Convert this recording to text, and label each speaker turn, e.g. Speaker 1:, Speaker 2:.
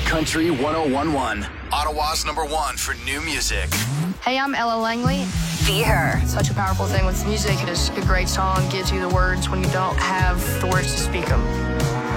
Speaker 1: Country 1011. Ottawa's #1 for new music.
Speaker 2: Hey, I'm Ella Langley.
Speaker 3: Be Her.
Speaker 2: Such a powerful thing with music. It is a great song, gives you the words when you don't have the words to speak them.